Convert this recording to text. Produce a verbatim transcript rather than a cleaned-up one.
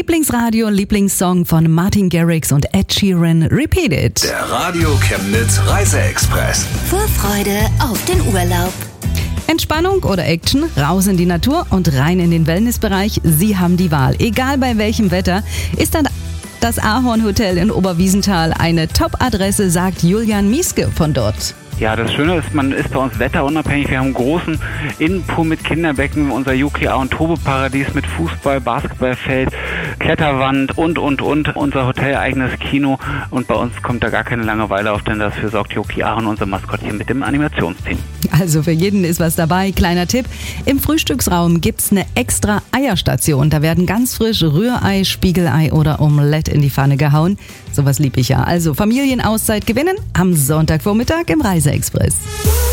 Lieblingsradio, Lieblingssong von Martin Garrix und Ed Sheeran, Repeat It. Der Radio Chemnitz Reiseexpress. Vorfreude auf den Urlaub. Entspannung oder Action, raus in die Natur und rein in den Wellnessbereich. Sie haben die Wahl. Egal bei welchem Wetter, ist dann das Ahorn-Hotel in Oberwiesenthal eine Top-Adresse, sagt Julian Mieske von dort. Ja, das Schöne ist, man ist bei uns wetterunabhängig. Wir haben einen großen Innenpool mit Kinderbecken, unser Yuki und Tobe-Paradies mit Fußball, Basketballfeld, Kletterwand und, und, und. Unser hoteleigenes Kino. Und bei uns kommt da gar keine Langeweile auf, denn dafür sorgt Yuki Aaron, unser Maskottchen, mit dem Animationsteam. Also für jeden ist was dabei. Kleiner Tipp, im Frühstücksraum gibt's eine extra Eierstation. Da werden ganz frisch Rührei, Spiegelei oder Omelette in die Pfanne gehauen. Sowas lieb ich ja. Also Familienauszeit gewinnen am Sonntagvormittag im Reiseexpress.